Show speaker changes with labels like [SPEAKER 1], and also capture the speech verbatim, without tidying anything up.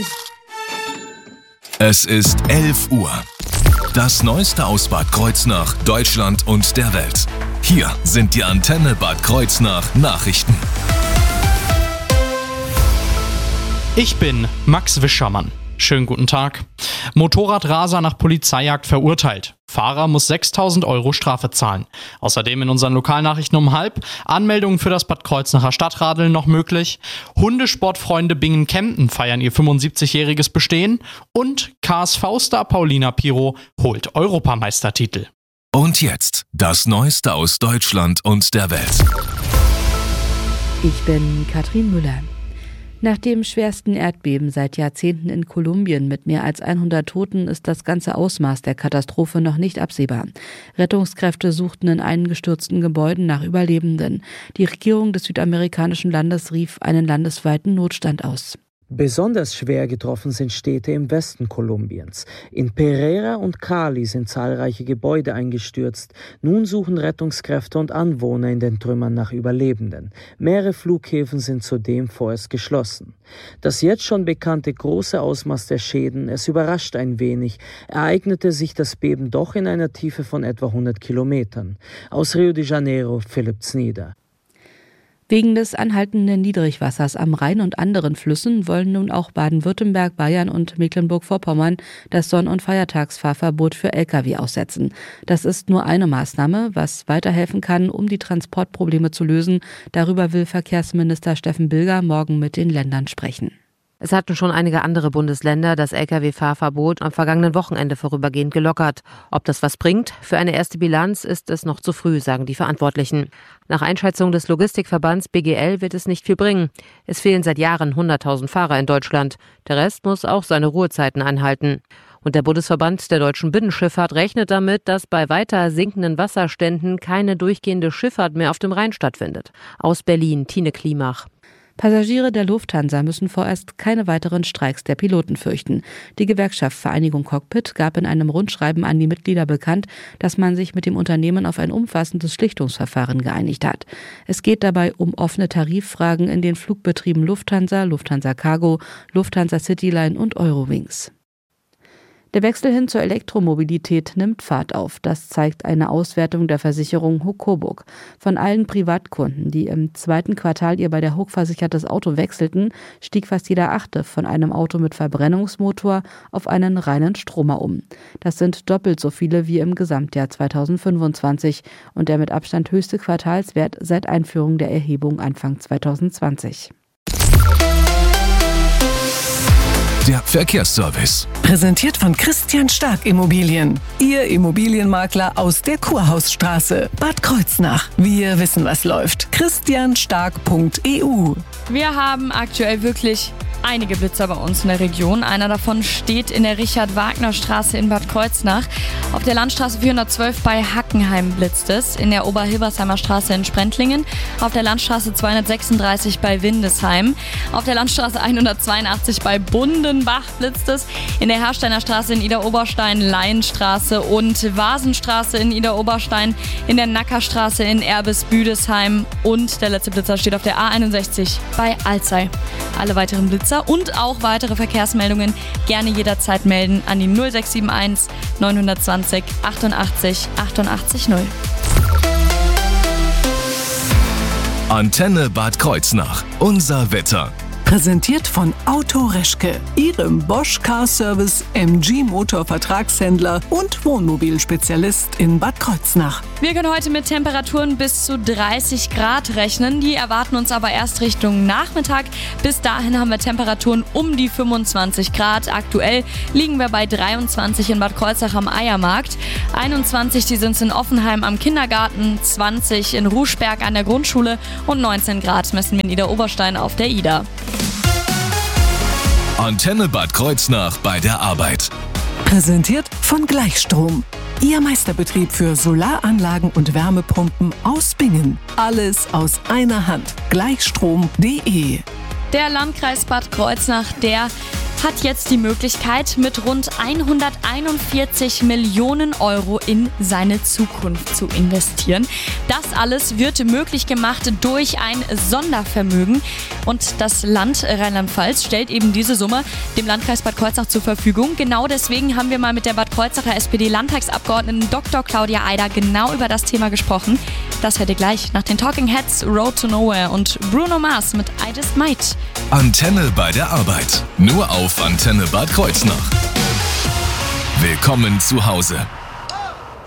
[SPEAKER 1] Tschüss.
[SPEAKER 2] Es ist elf Uhr. Das Neueste aus Bad Kreuznach, Deutschland und der Welt. Hier sind die Antenne Bad Kreuznach Nachrichten.
[SPEAKER 3] Ich bin Max Wischermann. Schönen guten Tag. Motorradraser nach Polizeijagd verurteilt. Fahrer muss sechstausend Euro Strafe zahlen. Außerdem in unseren Lokalnachrichten um halb. Anmeldungen für das Bad Kreuznacher Stadtradeln noch möglich. Hundesportfreunde Bingen-Kempten feiern ihr fünfundsiebzigjähriges Bestehen. Und K S V-Star Paulina Piro holt Europameistertitel.
[SPEAKER 2] Und jetzt das Neueste aus Deutschland und der Welt.
[SPEAKER 4] Ich bin Katrin Müller. Nach dem schwersten Erdbeben seit Jahrzehnten in Kolumbien mit mehr als hundert Toten ist das ganze Ausmaß der Katastrophe noch nicht absehbar. Rettungskräfte suchten in eingestürzten Gebäuden nach Überlebenden. Die Regierung des südamerikanischen Landes rief einen landesweiten Notstand aus.
[SPEAKER 5] Besonders schwer getroffen sind Städte im Westen Kolumbiens. In Pereira und Cali sind zahlreiche Gebäude eingestürzt. Nun suchen Rettungskräfte und Anwohner in den Trümmern nach Überlebenden. Mehrere Flughäfen sind zudem vorerst geschlossen. Das jetzt schon bekannte große Ausmaß der Schäden, es überrascht ein wenig, ereignete sich das Beben doch in einer Tiefe von etwa hundert Kilometern. Aus Rio de Janeiro, Philipp Znieder.
[SPEAKER 4] Wegen des anhaltenden Niedrigwassers am Rhein und anderen Flüssen wollen nun auch Baden-Württemberg, Bayern und Mecklenburg-Vorpommern das Sonn- und Feiertagsfahrverbot für L K W aussetzen. Das ist nur eine Maßnahme, was weiterhelfen kann, um die Transportprobleme zu lösen. Darüber will Verkehrsminister Steffen Bilger morgen mit den Ländern sprechen.
[SPEAKER 6] Es hatten schon einige andere Bundesländer das L K W-Fahrverbot am vergangenen Wochenende vorübergehend gelockert. Ob das was bringt? Für eine erste Bilanz ist es noch zu früh, sagen die Verantwortlichen. Nach Einschätzung des Logistikverbands B G L wird es nicht viel bringen. Es fehlen seit Jahren hunderttausend Fahrer in Deutschland. Der Rest muss auch seine Ruhezeiten einhalten. Und der Bundesverband der deutschen Binnenschifffahrt rechnet damit, dass bei weiter sinkenden Wasserständen keine durchgehende Schifffahrt mehr auf dem Rhein stattfindet. Aus Berlin, Tine Klimach.
[SPEAKER 4] Passagiere der Lufthansa müssen vorerst keine weiteren Streiks der Piloten fürchten. Die Gewerkschaft Vereinigung Cockpit gab in einem Rundschreiben an die Mitglieder bekannt, dass man sich mit dem Unternehmen auf ein umfassendes Schlichtungsverfahren geeinigt hat. Es geht dabei um offene Tariffragen in den Flugbetrieben Lufthansa, Lufthansa Cargo, Lufthansa Cityline und Eurowings. Der Wechsel hin zur Elektromobilität nimmt Fahrt auf. Das zeigt eine Auswertung der Versicherung Huck Coburg. Von allen Privatkunden, die im zweiten Quartal ihr bei der Huck versichertes Auto wechselten, stieg fast jeder Achte von einem Auto mit Verbrennungsmotor auf einen reinen Stromer um. Das sind doppelt so viele wie im Gesamtjahr zweitausendfünfundzwanzig und der mit Abstand höchste Quartalswert seit Einführung der Erhebung Anfang zweitausendzwanzig.
[SPEAKER 2] Der Verkehrsservice.
[SPEAKER 7] Präsentiert von Christian Stark Immobilien. Ihr Immobilienmakler aus der Kurhausstraße. Bad Kreuznach. Wir wissen, was läuft. christian stark punkt e u.
[SPEAKER 8] Wir haben aktuell wirklich einige Blitzer bei uns in der Region. Einer davon steht in der Richard-Wagner-Straße in Bad Kreuznach. Auf der Landstraße vierhundertzwölf bei Hackenheim blitzt es. In der Oberhilbersheimer Straße in Sprentlingen. Auf der Landstraße zweihundertsechsunddreißig bei Windesheim. Auf der Landstraße hundertzweiundachtzig bei Bundenbach blitzt es. In der Hersteiner Straße in Idar-Oberstein, Laienstraße und Vasenstraße in Idar-Oberstein. In der Nackerstraße in Erbis-Büdesheim. Und der letzte Blitzer steht auf der A einundsechzig bei Alzey. Alle weiteren Blitzer und auch weitere Verkehrsmeldungen gerne jederzeit melden an die null sechs sieben eins neun zwanzig achtundachtzig achtundachtzig null.
[SPEAKER 2] Antenne Bad Kreuznach. Unser Wetter.
[SPEAKER 7] Präsentiert von Auto Reschke, Ihrem Bosch Car Service M G Motor Vertragshändler und Wohnmobilspezialist in Bad Kreuznach.
[SPEAKER 8] Wir können heute mit Temperaturen bis zu dreißig Grad rechnen. Die erwarten uns aber erst Richtung Nachmittag. Bis dahin haben wir Temperaturen um die fünfundzwanzig Grad. Aktuell liegen wir bei dreiundzwanzig in Bad Kreuznach am Eiermarkt. einundzwanzig, die sind in Offenheim am Kindergarten, zwanzig in Ruschberg an der Grundschule und neunzehn Grad messen wir in Idar-Oberstein auf der Ida.
[SPEAKER 2] Antenne Bad Kreuznach bei der Arbeit.
[SPEAKER 7] Präsentiert von Gleichstrom. Ihr Meisterbetrieb für Solaranlagen und Wärmepumpen aus Bingen. Alles aus einer Hand. Gleichstrom punkt de.
[SPEAKER 8] Der Landkreis Bad Kreuznach, der hat jetzt die Möglichkeit, mit rund hunderteinundvierzig Millionen Euro in seine Zukunft zu investieren. Das alles wird möglich gemacht durch ein Sondervermögen. Und das Land Rheinland-Pfalz stellt eben diese Summe dem Landkreis Bad Kreuznach zur Verfügung. Genau deswegen haben wir mal mit der Bad Kreuznacher S P D-Landtagsabgeordneten Doktor Claudia Eider genau über das Thema gesprochen. Das hört ihr gleich nach den Talking Heads, Road to Nowhere und Bruno Mars mit I Just Might.
[SPEAKER 2] Antenne bei der Arbeit. Nur auf Antenne Bad Kreuznach. Willkommen zu Hause.